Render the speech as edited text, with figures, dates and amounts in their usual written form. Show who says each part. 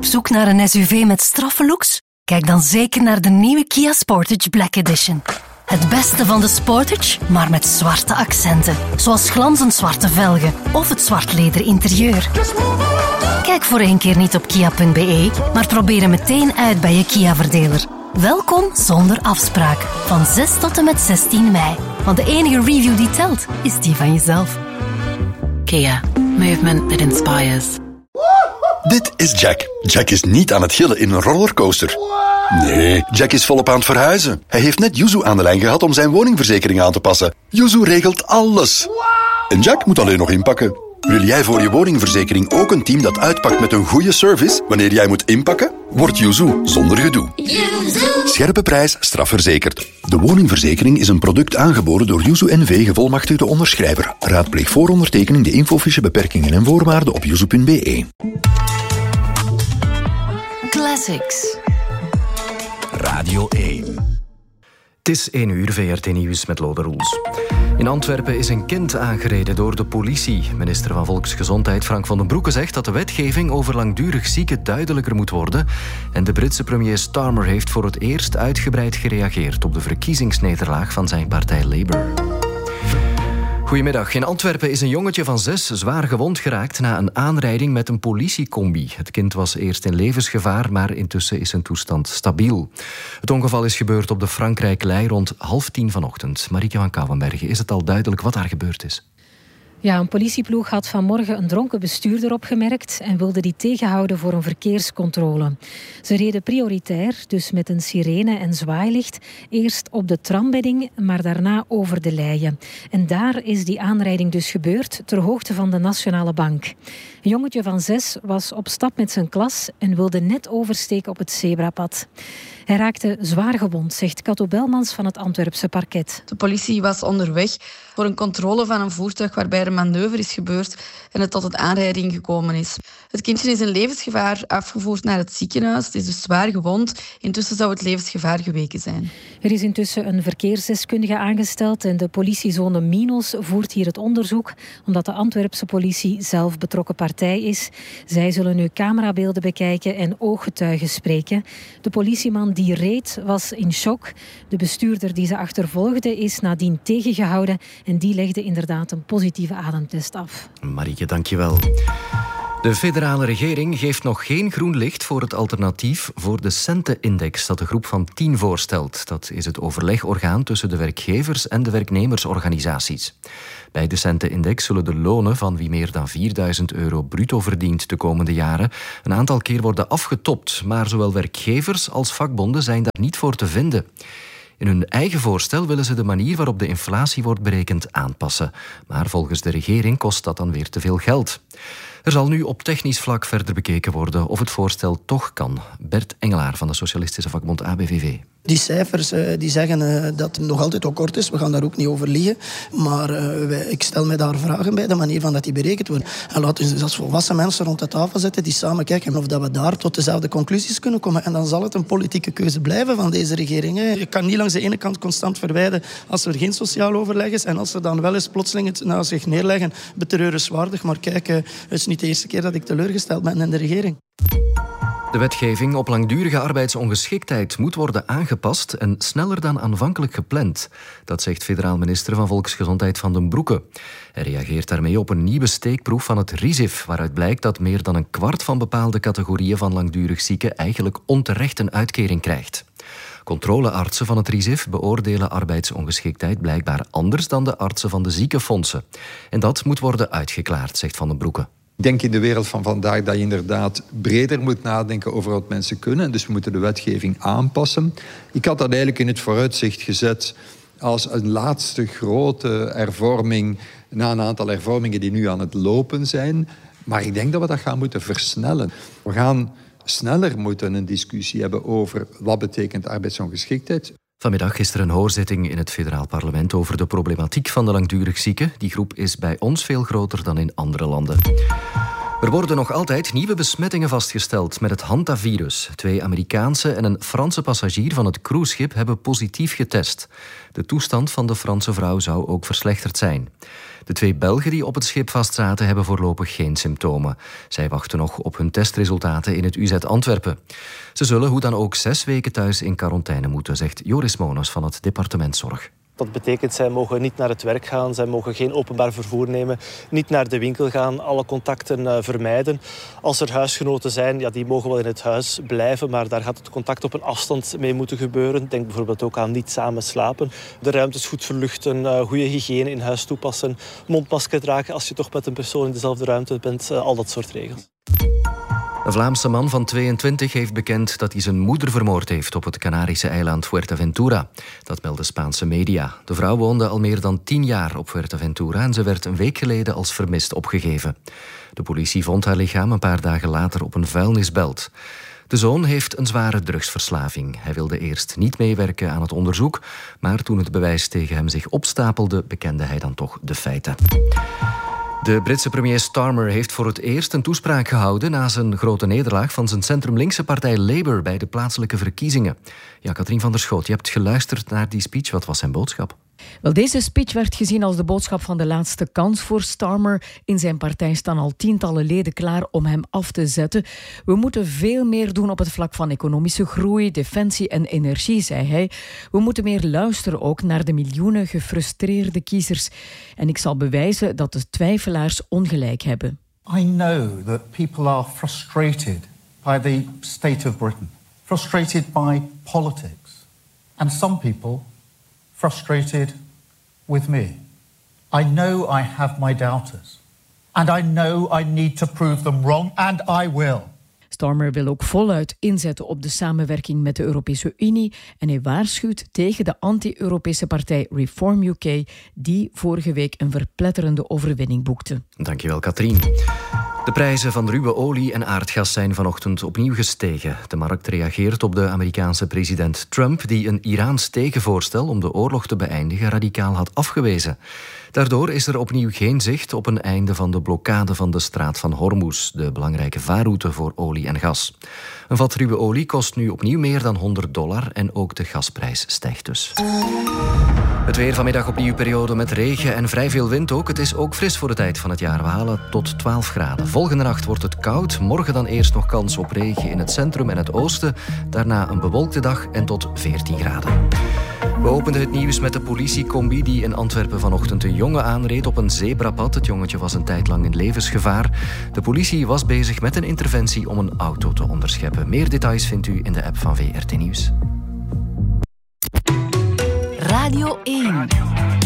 Speaker 1: Op zoek naar een SUV met straffe looks? Kijk dan zeker naar de nieuwe Kia Sportage Black Edition. Het beste van de Sportage, maar met zwarte accenten. Zoals glanzend zwarte velgen of het zwart leder interieur. Kijk voor één keer niet op kia.be, maar probeer hem meteen uit bij je Kia-verdeler. Welkom zonder afspraak. Van 6 tot en met 16 mei. Want de enige review die telt, is die van jezelf.
Speaker 2: Kia. Movement that inspires.
Speaker 3: Dit is Jack. Jack is niet aan het gillen in een rollercoaster. Nee, Jack is volop aan het verhuizen. Hij heeft net Yuzu aan de lijn gehad om zijn woningverzekering aan te passen. Yuzu regelt alles. En Jack moet alleen nog inpakken. Wil jij voor je woningverzekering ook een team dat uitpakt met een goede service wanneer jij moet inpakken? Word Yuzu zonder gedoe. Scherpe prijs, strafverzekerd. De woningverzekering is een product aangeboden door Yuzu NV gevolmachtigde onderschrijver. Raadpleeg voor ondertekening de infofiche beperkingen en voorwaarden op yuzu.be.
Speaker 2: Classics.
Speaker 4: Radio 1. Het is 1 uur, VRT Nieuws met Lode Roels. In Antwerpen is een kind aangereden door de politie. Minister van Volksgezondheid Frank van den Broeke zegt dat de wetgeving over langdurig zieken duidelijker moet worden. En de Britse premier Starmer heeft voor het eerst uitgebreid gereageerd op de verkiezingsnederlaag van zijn partij Labour. Goedemiddag. In Antwerpen is een jongetje van 6 zwaar gewond geraakt na een aanrijding met een politiecombi. Het kind was eerst in levensgevaar, maar intussen is zijn toestand stabiel. Het ongeval is gebeurd op de Frankrijk-Lei rond 9:30 vanochtend. Marieke van Kouwenbergen, is het al duidelijk wat daar gebeurd is?
Speaker 5: Ja, een politieploeg had vanmorgen een dronken bestuurder opgemerkt en wilde die tegenhouden voor een verkeerscontrole. Ze reden prioritair, dus met een sirene en zwaailicht, eerst op de trambedding, maar daarna over de leien. En daar is die aanrijding dus gebeurd, ter hoogte van de Nationale Bank. Een jongetje van 6 was op stap met zijn klas en wilde net oversteken op het zebrapad. Hij raakte zwaar gewond, zegt Kato Belmans van het Antwerpse parket.
Speaker 6: De politie was onderweg voor een controle van een voertuig waarbij er een manoeuvre is gebeurd en het tot een aanrijding gekomen is. Het kindje is in levensgevaar afgevoerd naar het ziekenhuis. Het is dus zwaar gewond. Intussen zou het levensgevaar geweken zijn.
Speaker 5: Er is intussen een verkeersdeskundige aangesteld en de politiezone Minos voert hier het onderzoek, omdat de Antwerpse politie zelf betrokken partij is. Zij zullen nu camerabeelden bekijken en ooggetuigen spreken. De politieman die reed was in shock. De bestuurder die ze achtervolgde is nadien tegengehouden en die legde inderdaad een positieve ademtest af.
Speaker 4: Marieke, dankjewel. De federale regering geeft nog geen groen licht voor het alternatief voor de Centenindex dat de groep van 10 voorstelt. Dat is het overlegorgaan tussen de werkgevers en de werknemersorganisaties. Bij de Centenindex zullen de lonen van wie meer dan €4.000 bruto verdient de komende jaren een aantal keer worden afgetopt, maar zowel werkgevers als vakbonden zijn daar niet voor te vinden. In hun eigen voorstel willen ze de manier waarop de inflatie wordt berekend aanpassen. Maar volgens de regering kost dat dan weer te veel geld. Er zal nu op technisch vlak verder bekeken worden of het voorstel toch kan. Bert Engelaar van de Socialistische Vakbond ABVV.
Speaker 7: Die cijfers die zeggen dat het nog altijd akkoord is. We gaan daar ook niet over liegen. Maar ik stel mij daar vragen bij, de manier van dat die berekend worden. En laten we dus als volwassen mensen rond de tafel zitten die samen kijken of dat we daar tot dezelfde conclusies kunnen komen. En dan zal het een politieke keuze blijven van deze regering. Je kan niet langs de ene kant constant verwijden als er geen sociaal overleg is. En als er dan wel eens plotseling het naast zich neerleggen, betreurenswaardig. Maar kijk, het is niet de eerste keer dat ik teleurgesteld ben in de regering.
Speaker 4: De wetgeving op langdurige arbeidsongeschiktheid moet worden aangepast en sneller dan aanvankelijk gepland. Dat zegt federaal minister van Volksgezondheid Van den Broeke. Hij reageert daarmee op een nieuwe steekproef van het RISIF, waaruit blijkt dat meer dan een kwart van bepaalde categorieën van langdurig zieken eigenlijk onterecht een uitkering krijgt. Controleartsen van het RISIF beoordelen arbeidsongeschiktheid blijkbaar anders dan de artsen van de ziekenfondsen. En dat moet worden uitgeklaard, zegt Van den Broeke.
Speaker 8: Ik denk in de wereld van vandaag dat je inderdaad breder moet nadenken over wat mensen kunnen. Dus we moeten de wetgeving aanpassen. Ik had dat eigenlijk in het vooruitzicht gezet als een laatste grote hervorming na een aantal hervormingen die nu aan het lopen zijn. Maar ik denk dat we dat gaan moeten versnellen. We gaan sneller moeten een discussie hebben over wat betekent arbeidsongeschiktheid.
Speaker 4: Vanmiddag is er een hoorzitting in het federaal parlement over de problematiek van de langdurig zieken. Die groep is bij ons veel groter dan in andere landen. Er worden nog altijd nieuwe besmettingen vastgesteld met het hantavirus. 2 Amerikaanse en een Franse passagier van het cruiseschip hebben positief getest. De toestand van de Franse vrouw zou ook verslechterd zijn. De 2 Belgen die op het schip vastzaten hebben voorlopig geen symptomen. Zij wachten nog op hun testresultaten in het UZ Antwerpen. Ze zullen hoe dan ook 6 weken thuis in quarantaine moeten, zegt Joris Monos van het departement Zorg.
Speaker 9: Dat betekent, zij mogen niet naar het werk gaan, zij mogen geen openbaar vervoer nemen, niet naar de winkel gaan, alle contacten vermijden. Als er huisgenoten zijn, ja, die mogen wel in het huis blijven, maar daar gaat het contact op een afstand mee moeten gebeuren. Denk bijvoorbeeld ook aan niet samen slapen. De ruimtes goed verluchten, goede hygiëne in huis toepassen, mondmasker dragen als je toch met een persoon in dezelfde ruimte bent, al dat soort regels.
Speaker 4: Een Vlaamse man van 22 heeft bekend dat hij zijn moeder vermoord heeft op het Canarische eiland Fuerteventura. Dat melden Spaanse media. De vrouw woonde al meer dan 10 jaar op Fuerteventura en ze werd een week geleden als vermist opgegeven. De politie vond haar lichaam een paar dagen later op een vuilnisbelt. De zoon heeft een zware drugsverslaving. Hij wilde eerst niet meewerken aan het onderzoek, maar toen het bewijs tegen hem zich opstapelde, bekende hij dan toch de feiten. De Britse premier Starmer heeft voor het eerst een toespraak gehouden na zijn grote nederlaag van zijn centrum-linkse partij Labour bij de plaatselijke verkiezingen. Ja, Katrien van der Schoot, je hebt geluisterd naar die speech. Wat was zijn boodschap?
Speaker 10: Wel, deze speech werd gezien als de boodschap van de laatste kans voor Starmer. In zijn partij staan al tientallen leden klaar om hem af te zetten. We moeten veel meer doen op het vlak van economische groei, defensie en energie, zei hij. We moeten meer luisteren ook naar de miljoenen gefrustreerde kiezers. En ik zal bewijzen dat de twijfelaars ongelijk hebben.
Speaker 11: I know that people are frustrated by the state of Britain. Frustrated by politics. And some people frustrated with me. I know I have my doubters. And I know I need to prove them wrong, and I will.
Speaker 10: Starmer wil ook voluit inzetten op de samenwerking met de Europese Unie en hij waarschuwt tegen de anti-Europese partij Reform UK, die vorige week een verpletterende overwinning boekte.
Speaker 4: Dankjewel, Katrien. De prijzen van ruwe olie en aardgas zijn vanochtend opnieuw gestegen. De markt reageert op de Amerikaanse president Trump, die een Iraans tegenvoorstel om de oorlog te beëindigen radicaal had afgewezen. Daardoor is er opnieuw geen zicht op een einde van de blokkade van de straat van Hormuz, de belangrijke vaarroute voor olie en gas. Een vat ruwe olie kost nu opnieuw meer dan $100 en ook de gasprijs stijgt dus. Het weer vanmiddag opnieuw periode met regen en vrij veel wind ook. Het is ook fris voor de tijd van het jaar. We halen tot 12 graden. Volgende nacht wordt het koud. Morgen dan eerst nog kans op regen in het centrum en het oosten. Daarna een bewolkte dag en tot 14 graden. We openden het nieuws met de politiecombi die in Antwerpen vanochtend een jongen aanreed op een zebrapad. Het jongetje was een tijd lang in levensgevaar. De politie was bezig met een interventie om een auto te onderscheppen. Meer details vindt u in de app van VRT Nieuws.
Speaker 2: Radio 1.